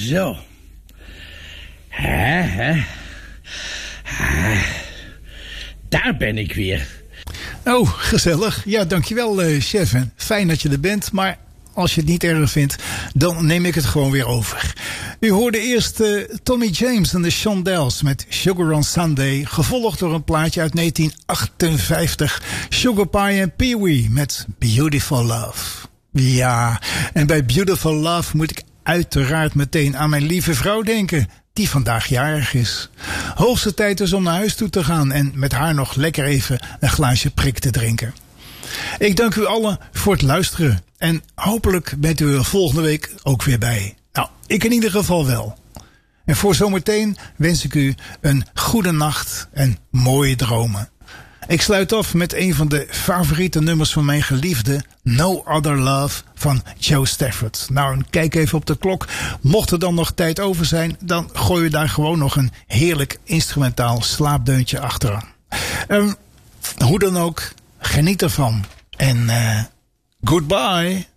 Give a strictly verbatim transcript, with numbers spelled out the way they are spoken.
Zo. Hè, hè. hè. Daar ben ik weer. Oh, gezellig. Ja, dankjewel, uh, chef. En fijn dat je er bent, maar als je het niet erg vindt, dan neem ik het gewoon weer over. U hoorde eerst uh, Tommy James en de Shondells met Sugar on Sunday, gevolgd door een plaatje uit negentien achtenvijftig, Sugar Pie en Pee Wee met Beautiful Love. Ja, en bij Beautiful Love moet ik uiteraard meteen aan mijn lieve vrouw denken, die vandaag jarig is. Hoogste tijd dus om naar huis toe te gaan en met haar nog lekker even een glaasje prik te drinken. Ik dank u allen voor het luisteren en hopelijk bent u er volgende week ook weer bij. Nou, ik in ieder geval wel. En voor zometeen wens ik u een goede nacht en mooie dromen. Ik sluit af met een van de favoriete nummers van mijn geliefde, No Other Love van Joe Stafford. Nou, kijk even op de klok. Mocht er dan nog tijd over zijn, dan gooi je daar gewoon nog een heerlijk instrumentaal slaapdeuntje achteraan. Um, hoe dan ook, geniet ervan. En uh, goodbye.